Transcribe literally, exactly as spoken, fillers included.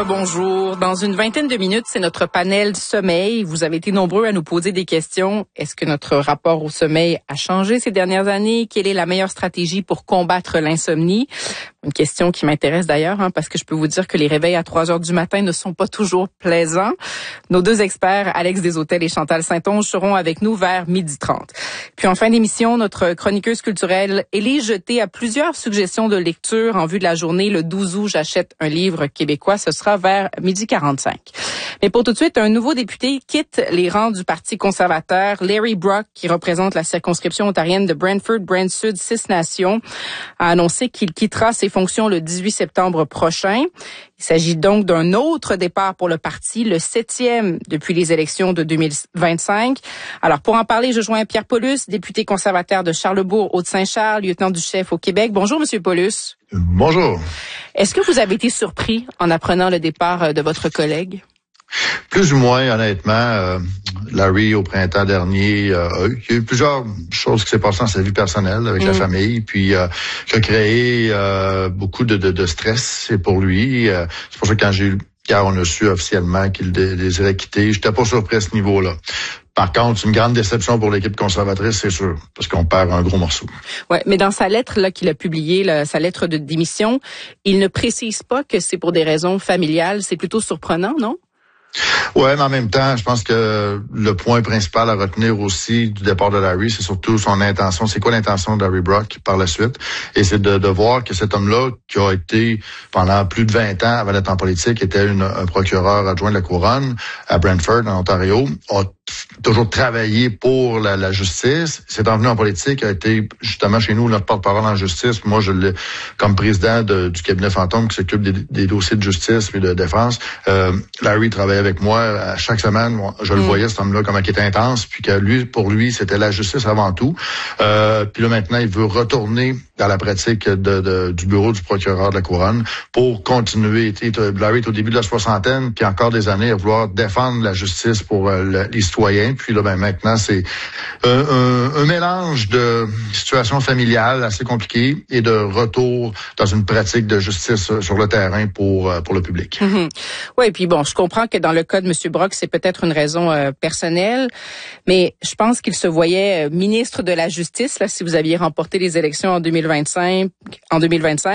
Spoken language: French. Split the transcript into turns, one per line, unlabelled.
Rebonjour. Dans une vingtaine de minutes, c'est notre panel sommeil. Vous avez été nombreux à nous poser des questions. Est-ce que notre rapport au sommeil a changé ces dernières années? Quelle est la meilleure stratégie pour combattre l'insomnie? Une question qui m'intéresse d'ailleurs, hein, parce que je peux vous dire que les réveils à trois heures du matin ne sont pas toujours plaisants. Nos deux experts, Alex Deshôtels et Chantal Saint-Onge, seront avec nous vers midi trente. Puis en fin d'émission, notre chroniqueuse culturelle Élise Jeté a plusieurs suggestions de lecture en vue de la journée le douze août. J'achète un livre québécois. Ce sera vers midi quarante-cinq. Mais pour tout de suite, un nouveau député quitte les rangs du Parti conservateur. Larry Brock, qui représente la circonscription ontarienne de Brantford-Brant-Sud, Six Nations, a annoncé qu'il quittera ses fonctions le dix-huit septembre prochain. Il s'agit donc d'un autre départ pour le parti, le septième depuis les élections de deux mille vingt-cinq. Alors, pour en parler, je joins Pierre Paulus, député conservateur de Charlesbourg, Haute-Saint-Charles, lieutenant du chef au Québec. Bonjour, Monsieur Paulus.
Bonjour.
Est-ce que vous avez été surpris en apprenant le départ de votre collègue?
Plus ou moins, honnêtement. Euh, Larry, au printemps dernier, euh, il y a eu plusieurs choses qui s'est passées dans sa vie personnelle avec mmh. la famille, puis euh, qui a créé euh, beaucoup de, de, de stress pour lui. Euh, c'est pour ça que quand j'ai eu, quand on a su officiellement qu'il dé, désirait quitter, j'étais pas surpris à ce niveau-là. Par contre, c'est une grande déception pour l'équipe conservatrice, c'est sûr, parce qu'on perd un gros morceau.
Ouais, mais dans sa lettre là qu'il a publiée, là, sa lettre de démission, il ne précise pas que c'est pour des raisons familiales. C'est plutôt surprenant, non?
Ouais, mais en même temps, je pense que le point principal à retenir aussi du départ de Larry, c'est surtout son intention. C'est quoi l'intention de Larry Brock par la suite? Et c'est de, de voir que cet homme-là, qui a été pendant plus de vingt ans avant d'être en politique, était une, un procureur adjoint de la Couronne à Brantford, en Ontario, a toujours travaillé pour la, la justice. C'est envenu en politique, a été justement chez nous notre porte-parole en justice. Moi, je l'ai comme président de, du cabinet fantôme qui s'occupe des, des dossiers de justice et de défense. Euh, Larry travaillait avec moi à chaque semaine. Moi, je le mmh. voyais, cet homme-là, comment il était intense, puis que lui, pour lui, c'était la justice avant tout. Euh, puis là, maintenant, il veut retourner dans la pratique de, de, du bureau du procureur de la Couronne pour continuer. Larry est au début de la soixantaine, puis encore des années à vouloir défendre la justice pour euh, le, les citoyens. Puis là, ben maintenant, c'est un, un, un mélange de situations familiales assez compliquées et de retour dans une pratique de justice sur le terrain pour pour le public.
Mm-hmm. Oui, puis bon, je comprends que dans le cas de M. Brock, c'est peut-être une raison euh, personnelle, mais je pense qu'il se voyait euh, ministre de la Justice là, si vous aviez remporté les élections en deux mille vingt-cinq. En deux mille vingt-cinq.